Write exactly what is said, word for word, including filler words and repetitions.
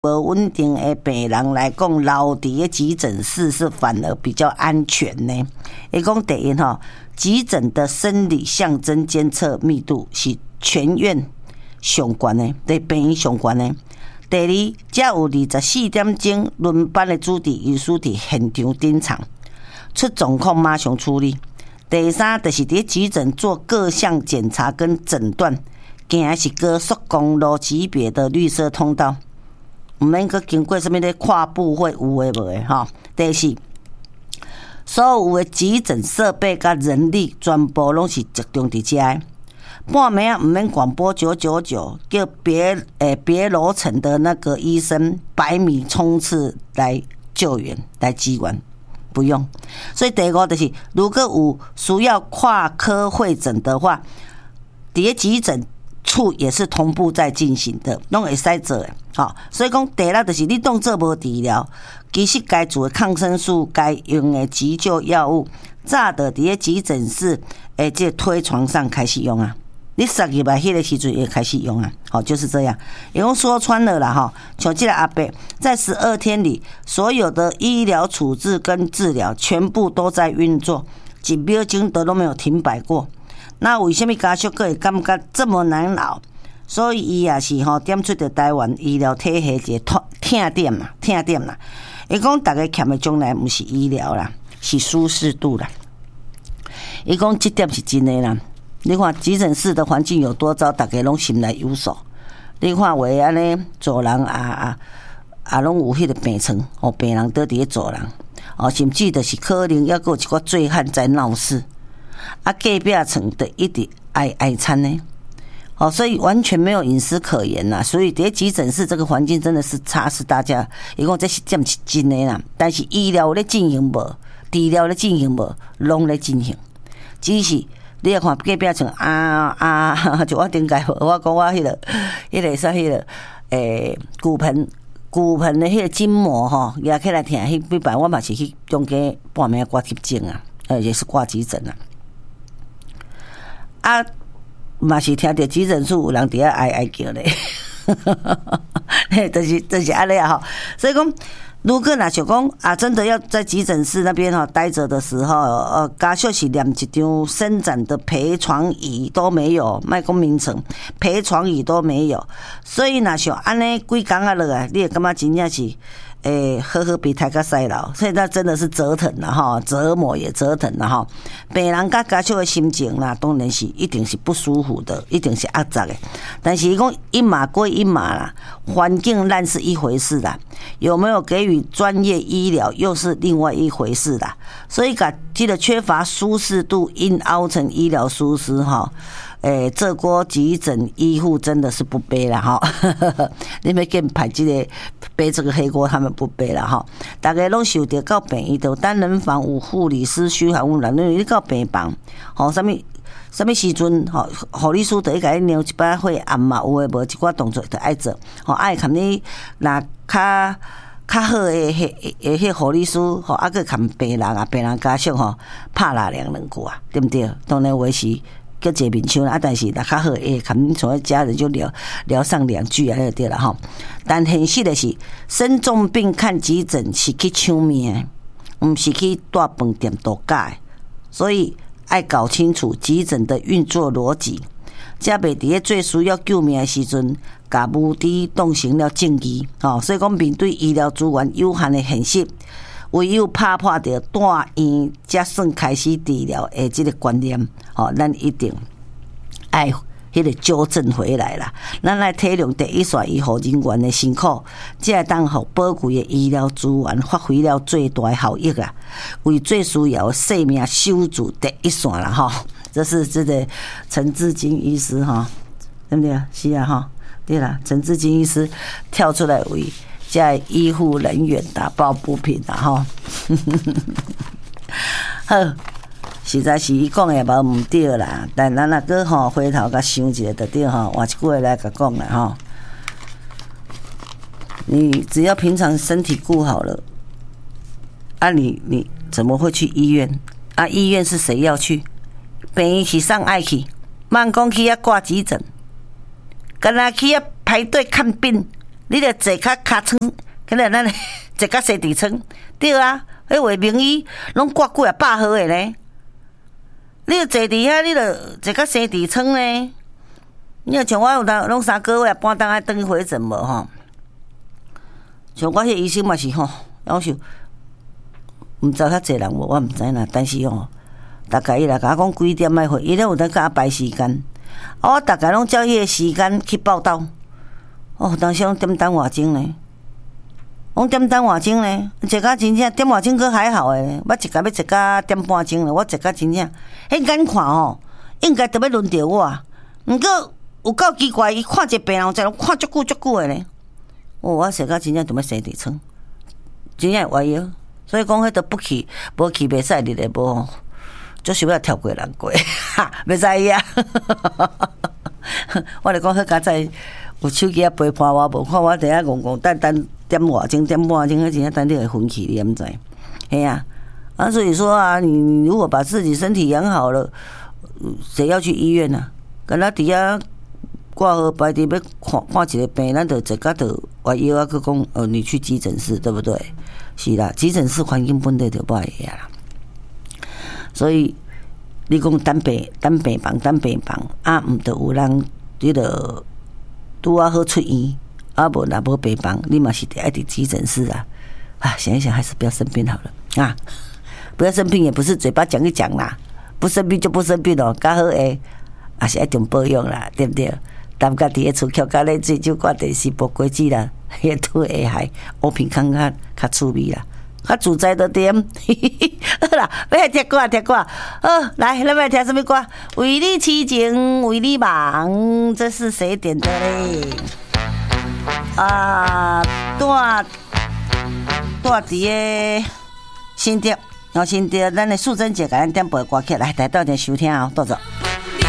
无稳定的病人来讲，留伫个急诊室是反而比较安全呢。伊讲第一吼，急诊的生理象征监测密度是全院上悬的，对病院上悬的。第二，才有二十四点钟轮班的主治医师伫现场顶场，出状况马上处理。第三，就是伫急诊做各项检查跟诊断，行的是高速公路级别的绿色通道。唔免阁经过什么咧跨部会有诶无诶吼。第四，所有诶急诊设备甲人力全部拢是集中伫遮诶。半暝啊唔免广播九九九，叫别诶别楼层的那个医生百米冲刺来救援来支援，不用。所以第五就是，如果有需要跨科会诊的话，伫个急诊处也是同步在进行的，拢会使做的。好，所以讲第六就是你当做无治疗，其实该做的抗生素、该用的急救药物，早的伫个急诊室诶，这推床上开始用啊。你杀入来迄个时阵也开始用啊。好，就是这样。也用说穿了啦哈，像这个阿伯在十二天里，所有的医疗处置跟治疗全部都在运作，一秒钟都都没有停摆过。那为什么家属会感觉这么难熬？所以伊也是吼点出着台湾医疗体系一个痛点嘛，痛点啦。伊讲大家欠的将来不是医疗啦，是舒适度啦。伊讲这点是真的啦。你看急诊室的环境有多糟，大家拢心内有数。你看为安尼走廊啊啊啊，拢有迄个病床，哦，病人倒伫咧走廊，哦，甚至就是可能还有一寡醉汉在闹事。啊，隔壁床的一直爱爱餐呢，哦，所以完全没有隐私可言啦。所以在急诊室这个环境真的是差，是大家，伊讲这是点是真的啦。但是医疗咧进行无，治疗咧进行无，拢咧进行。只是你要看隔壁床啊啊，就我顶解我讲我迄、那个，迄、那个啥迄、那个诶骨盆骨盆的迄个筋膜吼压起来疼，迄比办我嘛是去中间半暝挂急诊啊，呃也是挂急诊啊。啊，嘛是听到急诊室有人伫遐哀哀叫咧，嘿，就是就是安尼啊吼。所以讲，如果若想讲啊，真的要在急诊室那边哈待着的时候，呃，家属是连一张伸展的陪床椅都没有，莫讲名称，陪床椅都没有。所以若像安尼几工啊落来，你会感觉真正是。诶、欸，呵呵比太个衰老，所以那真的是折腾了哈，折磨也折腾了哈。病人甲家属的心情啦，当然是一定是不舒服的，一定是压榨的。但是讲一码归一码啦，环境烂是一回事啦，有没有给予专业医疗又是另外一回事啦。所以甲这个缺乏舒适度，因凹成医疗疏失哈。诶、欸，这锅急诊医护真的是不背了哈！你们跟排这个背这个黑锅，他们不背了哈。大家拢受到到病院的单人房有护理师、嘘寒问暖，你到病房，吼什么什么时阵吼，护理师就甲你量一百血暗嘛，有诶无一寡动作就爱做，吼爱看你若较较好诶迄诶迄护理师吼，啊个看病人啊病人家属吼拍拉两两句啊，对不对？当然维持。叫坐面墙啊，但是若较好诶，可能从家人就聊聊上两句啊，就对了哈。但现实的是，生重病看急诊是去抢命，唔是去大饭店度假，所以爱搞清楚急诊的运作逻辑，才袂伫咧最需要救命的时阵，甲无知当成了正义。哦，所以讲面对医疗资源有限的现实。唯有打破掉大院才算开始治疗的这个观念，吼，咱一定爱迄个纠正回来啦。咱来体谅第一线医护人员的辛苦，才会当互宝贵的医疗资源发挥了最大的效益啦。为最需要的生命守住第一线啦，吼。这是这个陈志金医师哈，对不对？是啊哈，对啦，陈志金医师跳出来为。在医护人员打抱不平啦吼，好，实在是伊讲的无毋对啦，但咱若个吼回头甲想一下就对吼，换一句话来甲讲啦吼，你只要平常身体顾好了，啊你你怎么会去医院？啊医院是谁要去？病院是上爱去，慢讲去遐挂急诊，干那去遐排队看病。 你著坐较尻川，可能咱坐较西地床，对啊，迄话名医拢挂几啊百号的呢。你著坐伫遐，你著坐较西地床呢。你若像我有当拢三个月半当爱转去回诊无吼，像我迄医生嘛是吼，要求毋知较济人无，我毋知啦。但是吼，大概伊来甲我讲几点爱回，伊咧有当甲我排时间，啊，我大概拢照迄个时间去报到。哦，当时拢点等外钟呢，拢点等外钟呢，坐甲真正点外钟佫还好诶，我一家要坐甲点半钟咧，我坐甲真正，迄眼看吼，应该都要轮到我，毋过。有够奇怪，伊看一个病人，才看足久足久的呢。哦，我坐到真正就要生痔疮，真正会坏药。所以讲，迄都不去，无去袂使，你咧无，足想要跳过人过，哈，袂使呀。我咧讲，迄家在有手机啊陪伴我，无看我伫遐戆戆等等点外钟点半钟，迄真正等你会昏去，你毋知？嘿啊，啊，所以说啊，你你如果把自己身体养好了，谁要去医院啊？跟他底下。挂号排队要看看一个病，咱就坐甲就话药啊，佮讲呃，你去急诊室，对不对？是啦，急诊室环境本来就歹个啦。所以你讲等病、等病房、等病房，啊，毋着有人你着拄啊好出院，啊无若无病房，你嘛是得爱伫急诊室啊。啊，想一想，还是不要生病好了啊！不要生病也不是嘴巴讲一讲啦，不生病就不生病咯，较好诶，也是一种保养啦，对不对？当家己诶厝翘甲咧醉酒看电视无规矩啦，迄都会害乌片康较较趣味啦，较自在着点。好啦，要来听歌听歌，好来，咱要听什么歌？为你痴情为你忙，这是谁点的嘞？啊，大大伫诶新店，然后新店咱诶素贞姐甲咱点播歌曲来，大家到点收听哦，多谢。